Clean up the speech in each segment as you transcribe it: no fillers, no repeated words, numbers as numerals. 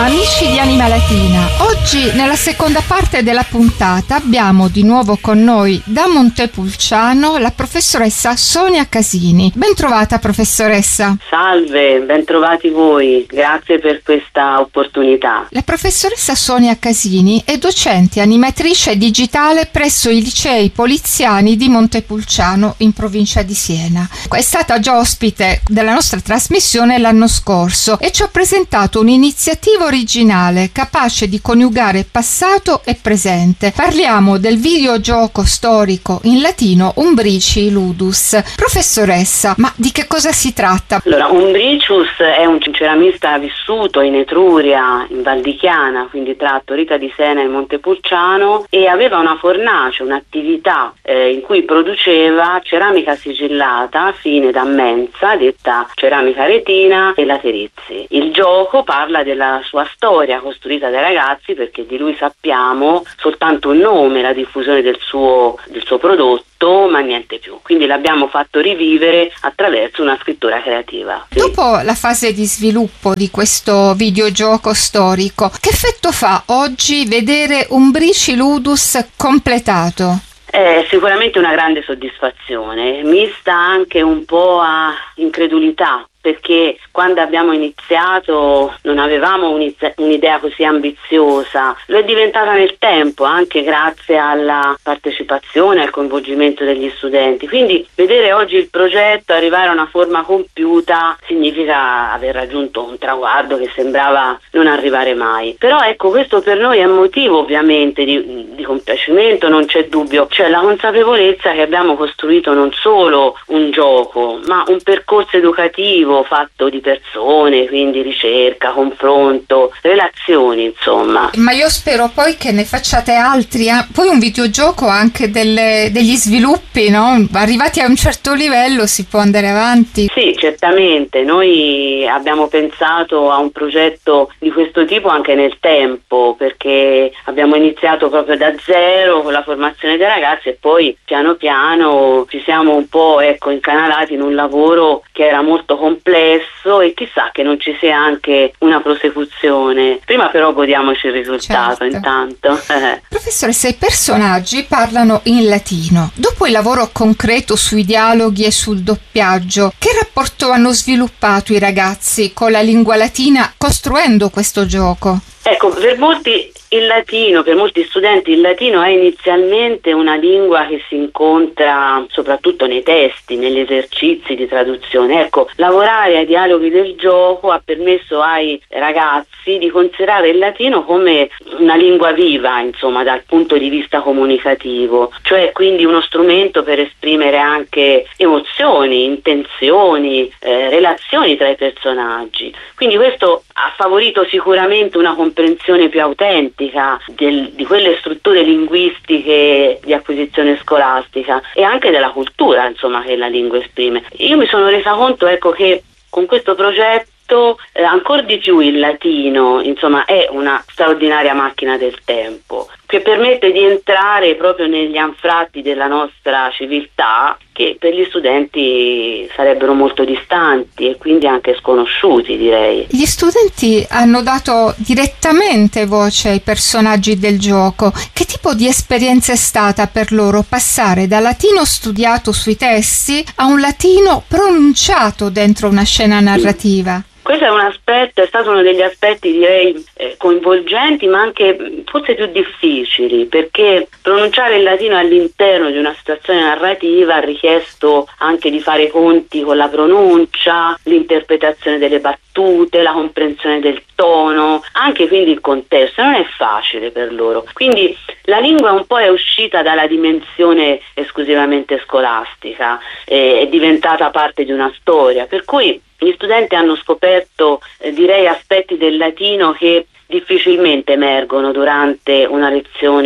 Amici di Anima Latina, oggi nella seconda parte della puntata abbiamo di nuovo con noi da Montepulciano la professoressa Sonia Casini. Ben trovata, professoressa. Salve, ben trovati voi, grazie per questa opportunità. La professoressa Sonia Casini è docente animatrice digitale presso i licei poliziani di Montepulciano in provincia di Siena. È stata già ospite della nostra trasmissione l'anno scorso e ci ha presentato un'iniziativa originale capace di coniugare passato e presente. Parliamo del videogioco storico in latino Umbrici Ludus. Professoressa, ma di che cosa si tratta? Allora, Umbricius è un ceramista vissuto in Etruria, in Val di Chiana, quindi tra Torita di Sena e Montepulciano, e aveva una fornace, un'attività in cui produceva ceramica sigillata fine da mensa, detta ceramica retina e laterizzi. Il gioco parla della sua storia costruita dai ragazzi, perché di lui sappiamo soltanto un nome, la diffusione del suo prodotto, ma niente più. Quindi l'abbiamo fatto rivivere attraverso una scrittura creativa. Sì. Dopo la fase di sviluppo di questo videogioco storico, che effetto fa oggi vedere Umbrici Ludus completato? È sicuramente una grande soddisfazione, mista anche un po' a incredulità, perché quando abbiamo iniziato non avevamo un'idea così ambiziosa. Lo è diventata nel tempo, anche grazie alla partecipazione, al coinvolgimento degli studenti. Quindi vedere oggi il progetto arrivare a una forma compiuta significa aver raggiunto un traguardo che sembrava non arrivare mai. Però ecco, questo per noi è motivo ovviamente di compiacimento, non c'è dubbio. C'è la consapevolezza che abbiamo costruito non solo un gioco, ma un percorso educativo fatto di persone, quindi ricerca, confronto, relazioni, insomma. Ma io spero poi che ne facciate altri, poi un videogioco anche degli sviluppi, no? Arrivati a un certo livello si può andare avanti. Sì, certamente, noi abbiamo pensato a un progetto di questo tipo anche nel tempo, perché abbiamo iniziato proprio da zero con la formazione dei ragazzi e poi piano piano ci siamo un po' incanalati in un lavoro che era molto complesso e chissà che non ci sia anche una prosecuzione. Prima però godiamoci il risultato, certo. Intanto. Professoressa, i personaggi parlano in latino. Dopo il lavoro concreto sui dialoghi e sul doppiaggio, che rapporto hanno sviluppato i ragazzi con la lingua latina costruendo questo gioco? Ecco, per molti studenti il latino è inizialmente una lingua che si incontra soprattutto nei testi, negli esercizi di traduzione. Ecco, lavorare ai dialoghi del gioco ha permesso ai ragazzi di considerare il latino come una lingua viva, insomma, dal punto di vista comunicativo, cioè quindi uno strumento per esprimere anche emozioni, intenzioni, relazioni tra i personaggi. Quindi questo ha favorito sicuramente una comprensione più autentica di quelle strutture linguistiche di acquisizione scolastica e anche della cultura, insomma, che la lingua esprime. Io mi sono resa conto, che con questo progetto ancora di più il latino, insomma, è una straordinaria macchina del tempo che permette di entrare proprio negli anfratti della nostra civiltà, che per gli studenti sarebbero molto distanti e quindi anche sconosciuti, direi. Gli studenti hanno dato direttamente voce ai personaggi del gioco. Che tipo di esperienza è stata per loro passare dal latino studiato sui testi a un latino pronunciato dentro una scena narrativa? Questo è stato uno degli aspetti, direi, coinvolgenti, ma anche forse più difficili, perché pronunciare il latino all'interno di una situazione narrativa ha richiesto anche di fare i conti con la pronuncia, l'interpretazione delle battute, la comprensione del tono, anche quindi il contesto. Non è facile per loro. Quindi la lingua un po' è uscita dalla dimensione esclusivamente scolastica, è diventata parte di una storia, per cui gli studenti hanno scoperto, direi, aspetti del latino che difficilmente emergono durante una lezione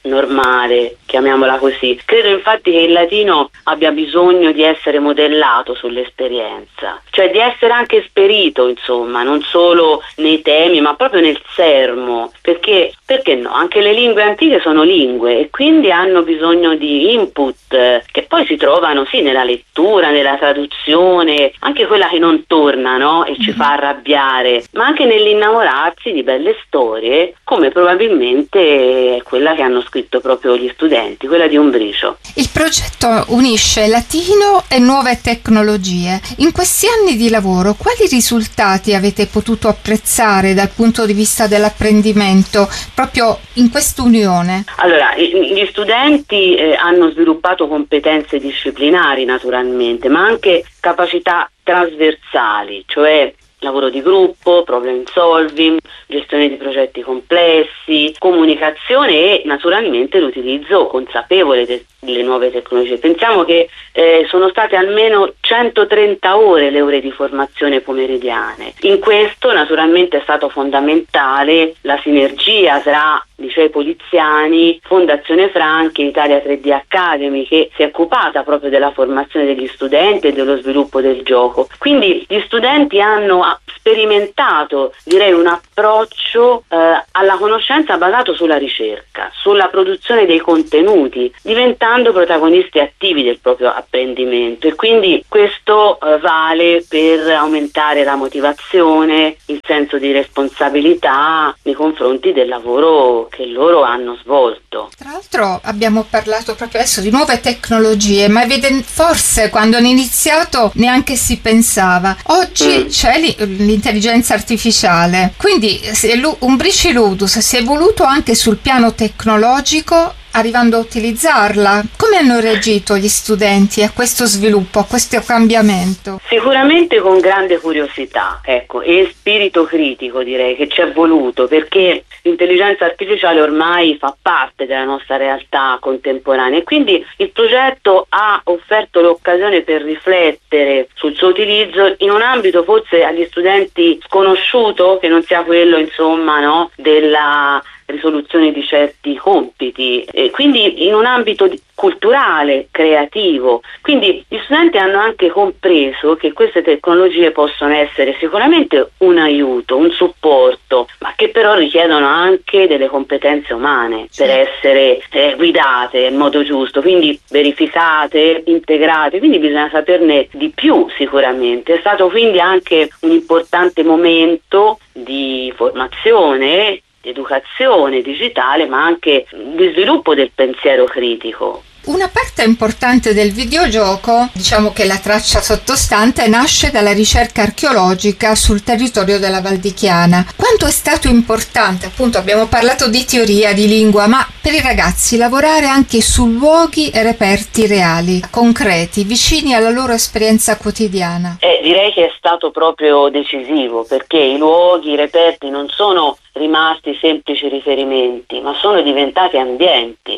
normale, chiamiamola così. Credo infatti che il latino abbia bisogno di essere modellato sull'esperienza, cioè di essere anche esperito, insomma, non solo nei temi ma proprio nel sermo, perché no? Anche le lingue antiche sono lingue e quindi hanno bisogno di input che poi si trovano sì nella lettura, nella traduzione, anche quella che non torna, no? E ci fa arrabbiare, ma anche nell'innamorarsi di belle storie, come probabilmente è quella che hanno scritto proprio gli studenti, quella di Umbricio. Il progetto unisce latino e nuove tecnologie. In questi anni di lavoro, quali risultati avete potuto apprezzare dal punto di vista dell'apprendimento proprio in quest'unione? Allora, gli studenti hanno sviluppato competenze disciplinari naturalmente, ma anche capacità trasversali, cioè lavoro di gruppo, problem solving, gestione di progetti complessi, comunicazione e naturalmente l'utilizzo consapevole delle nuove tecnologie. Pensiamo che sono state almeno 130 ore le ore di formazione pomeridiane. In questo naturalmente è stato fondamentale la sinergia tra licei poliziani, Fondazione Franchi, Italia 3D Academy, che si è occupata proprio della formazione degli studenti e dello sviluppo del gioco. Quindi gli studenti hanno sperimentato, direi, un approccio alla conoscenza basato sulla ricerca, sulla produzione dei contenuti, diventando protagonisti attivi del proprio apprendimento, e quindi questo vale per aumentare la motivazione, il senso di responsabilità nei confronti del lavoro che loro hanno svolto. Tra l'altro abbiamo parlato proprio adesso di nuove tecnologie, ma forse quando hanno iniziato neanche si pensava. Oggi c'è l'intelligenza artificiale, quindi Umbrici Ludus si è evoluto anche sul piano tecnologico, arrivando a utilizzarla. Come hanno reagito gli studenti a questo sviluppo, a questo cambiamento? Sicuramente con grande curiosità, e spirito critico, direi che ci è voluto, perché l'intelligenza artificiale ormai fa parte della nostra realtà contemporanea e quindi il progetto ha offerto l'occasione per riflettere sul suo utilizzo in un ambito forse agli studenti sconosciuto, che non sia quello, insomma, no, della risoluzione di certi compiti, e quindi in un ambito culturale, creativo. Quindi gli studenti hanno anche compreso che queste tecnologie possono essere sicuramente un aiuto, un supporto, ma che però richiedono anche delle competenze umane per essere guidate in modo giusto, quindi verificate, integrate, quindi bisogna saperne di più sicuramente. È stato quindi anche un importante momento di formazione, educazione digitale, ma anche di sviluppo del pensiero critico. Una parte importante del videogioco, diciamo che la traccia sottostante, nasce dalla ricerca archeologica sul territorio della Val di Chiana. Quanto è stato importante, appunto abbiamo parlato di teoria, di lingua, ma per i ragazzi lavorare anche su luoghi e reperti reali, concreti, vicini alla loro esperienza quotidiana? Direi che è stato proprio decisivo, perché i luoghi, i reperti non sono rimasti semplici riferimenti, ma sono diventati ambienti,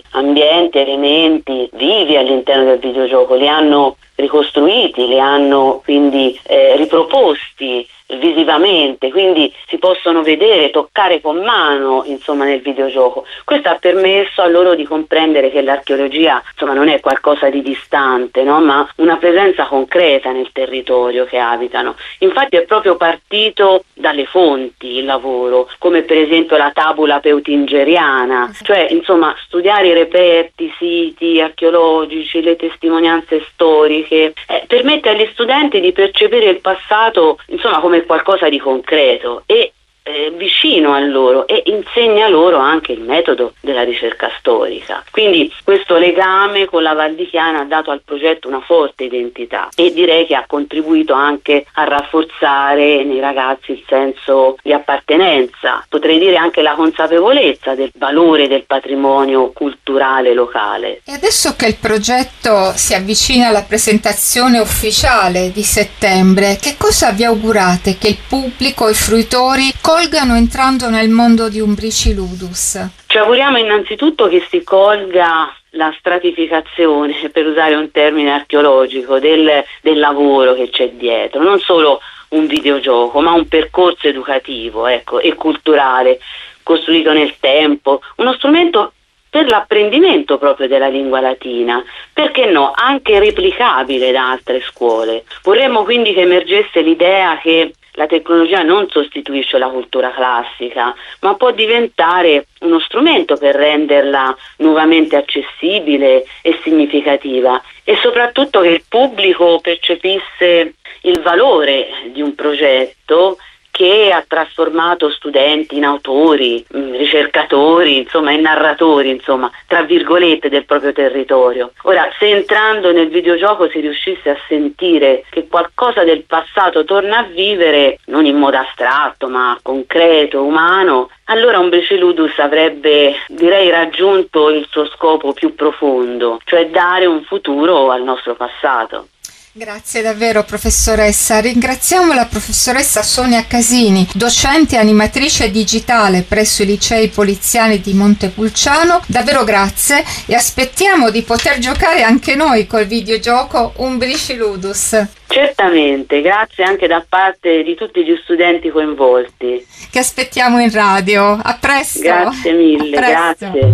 elementi vivi all'interno del videogioco, li hanno ricostruiti, li hanno quindi riproposti visivamente, quindi si possono vedere, toccare con mano, insomma, nel videogioco. Questo ha permesso a loro di comprendere che l'archeologia, insomma, non è qualcosa di distante, no? Ma una presenza concreta nel territorio che abitano. Infatti è proprio partito dalle fonti il lavoro, come per esempio la tabula peutingeriana, cioè insomma studiare i reperti, i siti archeologici, le testimonianze storiche, permette agli studenti di percepire il passato, insomma, come qualcosa di concreto e vicino a loro, e insegna loro anche il metodo della ricerca storica. Quindi questo legame con la Val di Chiana ha dato al progetto una forte identità e direi che ha contribuito anche a rafforzare nei ragazzi il senso di appartenenza, potrei dire anche la consapevolezza del valore del patrimonio culturale locale. E adesso che il progetto si avvicina alla presentazione ufficiale di settembre, che cosa vi augurate che il pubblico, i fruitori colgano entrando nel mondo di Umbrici Ludus? Ci auguriamo innanzitutto che si colga la stratificazione, per usare un termine archeologico, del lavoro che c'è dietro, non solo un videogioco, ma un percorso educativo, e culturale, costruito nel tempo, uno strumento per l'apprendimento proprio della lingua latina, perché no, anche replicabile da altre scuole. Vorremmo quindi che emergesse l'idea che la tecnologia non sostituisce la cultura classica, ma può diventare uno strumento per renderla nuovamente accessibile e significativa, e soprattutto che il pubblico percepisse il valore di un progetto che ha trasformato studenti in autori, ricercatori, insomma in narratori, insomma, tra virgolette, del proprio territorio. Ora, se entrando nel videogioco si riuscisse a sentire che qualcosa del passato torna a vivere, non in modo astratto, ma concreto, umano, allora Umbrici Ludus avrebbe, direi, raggiunto il suo scopo più profondo, cioè dare un futuro al nostro passato. Grazie davvero professoressa. Ringraziamo la professoressa Sonia Casini, docente e animatrice digitale presso i licei poliziani di Montepulciano. Davvero grazie, e aspettiamo di poter giocare anche noi col videogioco Umbrici Ludus. Certamente, grazie anche da parte di tutti gli studenti coinvolti. Che aspettiamo in radio. A presto. Grazie mille, grazie.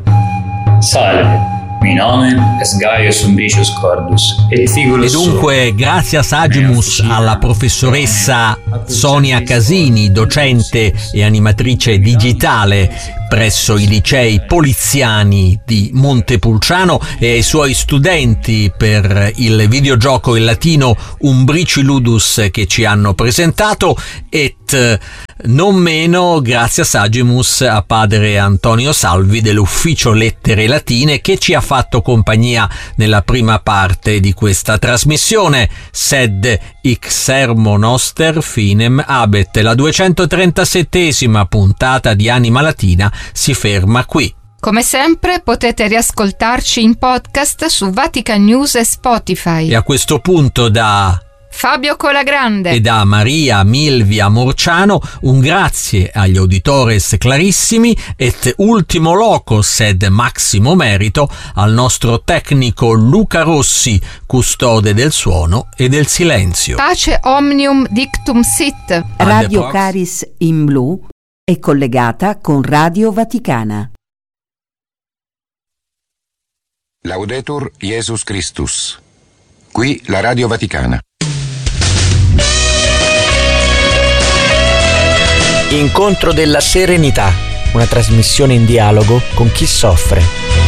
Salve. Mi nome è Gaius Umbricius Cordus e dunque grazie a Sagimus, alla professoressa Sonia Casini, docente e animatrice digitale presso i licei poliziani di Montepulciano, e ai suoi studenti per il videogioco in latino Umbrici Ludus che ci hanno presentato, et non meno grazie a Sagimus a padre Antonio Salvi dell'ufficio Lettere Latine, che ci ha fatto compagnia nella prima parte di questa trasmissione. Sed Sermo Noster Finem Abet, la 237esima puntata di Anima Latina si ferma qui. Come sempre potete riascoltarci in podcast su Vatican News e Spotify. E a questo punto da Fabio Colagrande e da Maria Milvia Morciano un grazie agli auditores clarissimi, et ultimo locus ed maximo merito al nostro tecnico Luca Rossi, custode del suono e del silenzio. Pace omnium dictum sit. Radio Caris in Blu è collegata con Radio Vaticana. Laudetur Jesus Christus. Qui la Radio Vaticana. Incontro della Serenità, una trasmissione in dialogo con chi soffre.